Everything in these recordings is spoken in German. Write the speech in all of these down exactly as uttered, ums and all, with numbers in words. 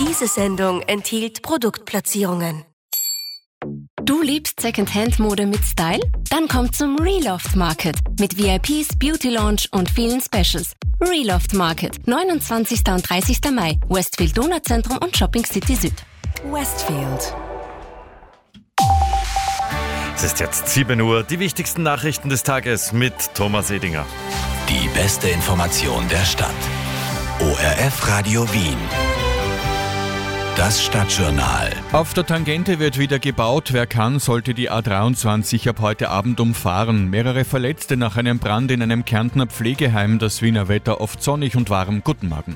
Diese Sendung enthielt Produktplatzierungen. Du liebst Secondhand-Mode mit Style? Dann komm zum Reloft Market mit V I Ps, Beauty Lounge und vielen Specials. Reloft Market, neunundzwanzigsten und dreißigsten Mai, Westfield Donauzentrum und Shopping City Süd. Westfield. Es ist jetzt sieben Uhr, die wichtigsten Nachrichten des Tages mit Thomas Edinger. Die beste Information der Stadt. O R F Radio Wien. Das Stadtjournal. Auf der Tangente wird wieder gebaut. Wer kann, sollte die A dreiundzwanzig ab heute Abend umfahren. Mehrere Verletzte nach einem Brand in einem Kärntner Pflegeheim. Das Wiener Wetter oft sonnig und warm. Guten Morgen.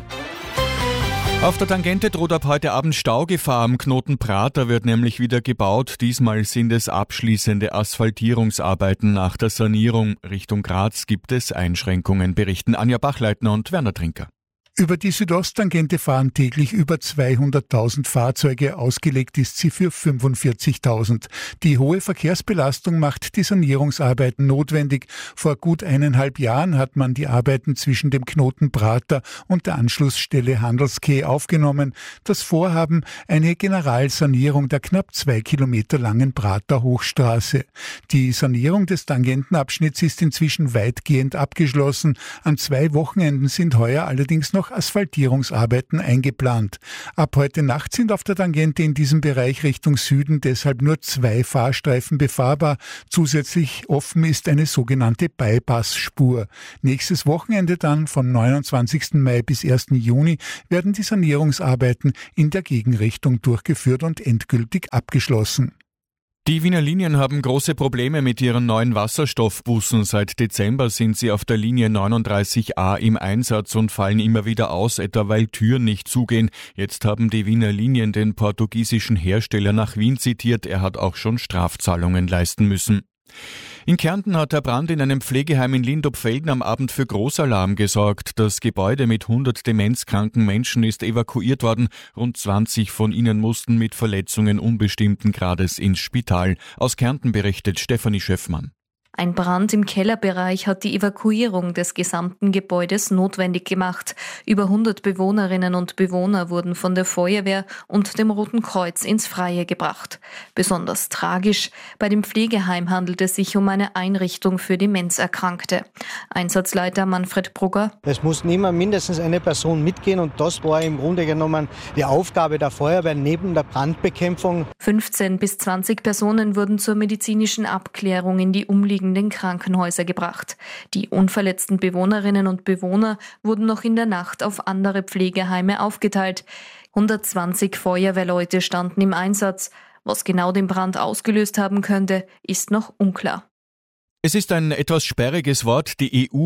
Auf der Tangente droht ab heute Abend Staugefahr. Am Knoten Prater wird nämlich wieder gebaut. Diesmal sind es abschließende Asphaltierungsarbeiten nach der Sanierung. Richtung Graz gibt es Einschränkungen, berichten Anja Bachleitner und Werner Trinker. Über die Südosttangente fahren täglich über zweihunderttausend Fahrzeuge, ausgelegt ist sie für fünfundvierzigtausend. Die hohe Verkehrsbelastung macht die Sanierungsarbeiten notwendig. Vor gut eineinhalb Jahren hat man die Arbeiten zwischen dem Knoten Prater und der Anschlussstelle Handelskeh aufgenommen. Das Vorhaben, eine Generalsanierung der knapp zwei Kilometer langen Prater Hochstraße. Die Sanierung des Tangentenabschnitts ist inzwischen weitgehend abgeschlossen. An zwei Wochenenden sind heuer allerdings noch Asphaltierungsarbeiten eingeplant. Ab heute Nacht sind auf der Tangente in diesem Bereich Richtung Süden deshalb nur zwei Fahrstreifen befahrbar. Zusätzlich offen ist eine sogenannte Bypassspur. Nächstes Wochenende dann, vom neunundzwanzigsten Mai bis ersten Juni, werden die Sanierungsarbeiten in der Gegenrichtung durchgeführt und endgültig abgeschlossen. Die Wiener Linien haben große Probleme mit ihren neuen Wasserstoffbussen. Seit Dezember sind sie auf der Linie neununddreißig a im Einsatz und fallen immer wieder aus, etwa weil Türen nicht zugehen. Jetzt haben die Wiener Linien den portugiesischen Hersteller nach Wien zitiert. Er hat auch schon Strafzahlungen leisten müssen. In Kärnten hat der Brand in einem Pflegeheim in Lindopfelden am Abend für Großalarm gesorgt. Das Gebäude mit hundert demenzkranken Menschen ist evakuiert worden. Rund zwanzig von ihnen mussten mit Verletzungen unbestimmten Grades ins Spital. Aus Kärnten berichtet Stefanie Schöffmann. Ein Brand im Kellerbereich hat die Evakuierung des gesamten Gebäudes notwendig gemacht. Über hundert Bewohnerinnen und Bewohner wurden von der Feuerwehr und dem Roten Kreuz ins Freie gebracht. Besonders tragisch: Bei dem Pflegeheim handelt es sich um eine Einrichtung für Demenzerkrankte. Einsatzleiter Manfred Brugger: Es muss immer mindestens eine Person mitgehen und das war im Grunde genommen die Aufgabe der Feuerwehr neben der Brandbekämpfung. fünfzehn bis zwanzig Personen wurden zur medizinischen Abklärung in die umliegenden Krankenhäuser gebracht. Die unverletzten Bewohnerinnen und Bewohner wurden noch in der Nacht auf andere Pflegeheime aufgeteilt. hundertzwanzig Feuerwehrleute standen im Einsatz. Was genau den Brand ausgelöst haben könnte, ist noch unklar. Es ist ein etwas sperriges Wort, die E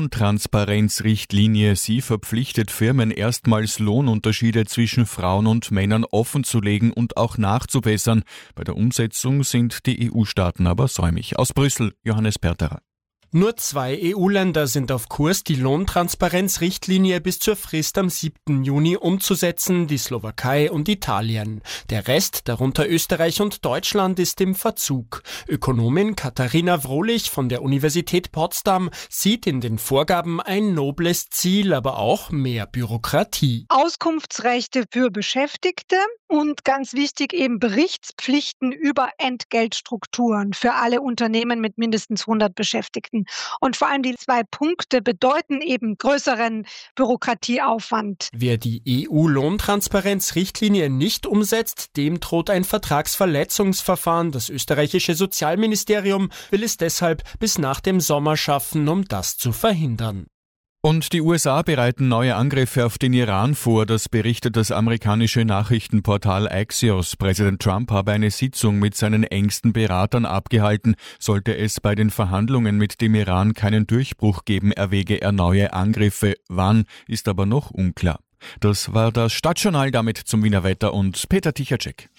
U-Lohntransparenzrichtlinie. Sie verpflichtet Firmen erstmals Lohnunterschiede zwischen Frauen und Männern offenzulegen und auch nachzubessern. Bei der Umsetzung sind die E U-Staaten aber säumig. Aus Brüssel, Johannes Perterer. Nur zwei E U-Länder sind auf Kurs, die Lohntransparenzrichtlinie bis zur Frist am siebten Juni umzusetzen, die Slowakei und Italien. Der Rest, darunter Österreich und Deutschland, ist im Verzug. Ökonomin Katharina Wrohlich von der Universität Potsdam sieht in den Vorgaben ein nobles Ziel, aber auch mehr Bürokratie. Auskunftsrechte für Beschäftigte und ganz wichtig eben Berichtspflichten über Entgeltstrukturen für alle Unternehmen mit mindestens hundert Beschäftigten. Und vor allem die zwei Punkte bedeuten eben größeren Bürokratieaufwand. Wer die E U-Lohntransparenzrichtlinie nicht umsetzt, dem droht ein Vertragsverletzungsverfahren. Das österreichische Sozialministerium will es deshalb bis nach dem Sommer schaffen, um das zu verhindern. Und die U S A bereiten neue Angriffe auf den Iran vor, das berichtet das amerikanische Nachrichtenportal Axios. Präsident Trump habe eine Sitzung mit seinen engsten Beratern abgehalten. Sollte es bei den Verhandlungen mit dem Iran keinen Durchbruch geben, erwäge er neue Angriffe. Wann, ist aber noch unklar. Das war das Stadtjournal, damit zum Wiener Wetter und Peter Tichacek.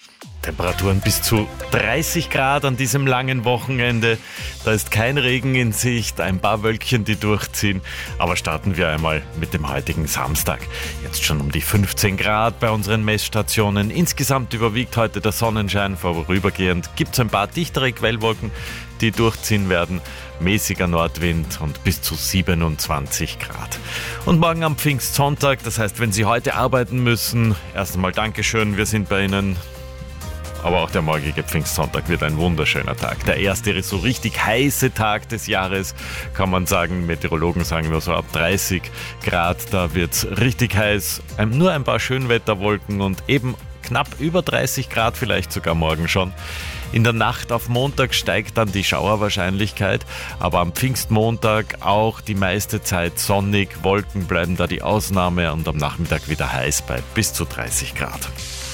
Temperaturen bis zu dreißig Grad an diesem langen Wochenende. Da ist kein Regen in Sicht, ein paar Wölkchen, die durchziehen. Aber starten wir einmal mit dem heutigen Samstag. Jetzt schon um die fünfzehn Grad bei unseren Messstationen. Insgesamt überwiegt heute der Sonnenschein. Vorübergehend gibt es ein paar dichtere Quellwolken, die durchziehen werden. Mäßiger Nordwind und bis zu siebenundzwanzig Grad. Und morgen am Pfingstsonntag, das heißt, wenn Sie heute arbeiten müssen, erst einmal Dankeschön, wir sind bei Ihnen. Aber auch der morgige Pfingstsonntag wird ein wunderschöner Tag. Der erste so richtig heiße Tag des Jahres, kann man sagen. Meteorologen sagen nur so ab dreißig Grad, da wird's richtig heiß. Nur ein paar Schönwetterwolken und eben knapp über dreißig Grad, vielleicht sogar morgen schon. In der Nacht auf Montag steigt dann die Schauerwahrscheinlichkeit, aber am Pfingstmontag auch die meiste Zeit sonnig. Wolken bleiben da die Ausnahme und am Nachmittag wieder heiß bei bis zu dreißig Grad.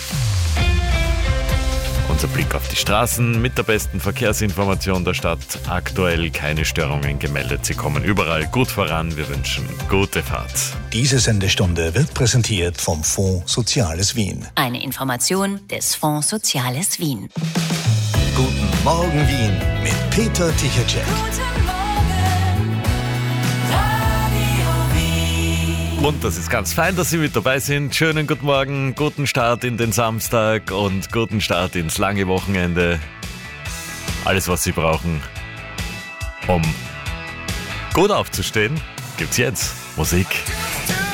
Unser Blick auf die Straßen mit der besten Verkehrsinformation der Stadt. Aktuell keine Störungen gemeldet. Sie kommen überall gut voran. Wir wünschen gute Fahrt. Diese Sendestunde wird präsentiert vom Fonds Soziales Wien. Eine Information des Fonds Soziales Wien. Guten Morgen Wien mit Peter Tichatschek. Und das ist ganz fein, dass Sie mit dabei sind. Schönen guten Morgen, guten Start in den Samstag und guten Start ins lange Wochenende. Alles, was Sie brauchen, um gut aufzustehen, gibt's jetzt. Musik.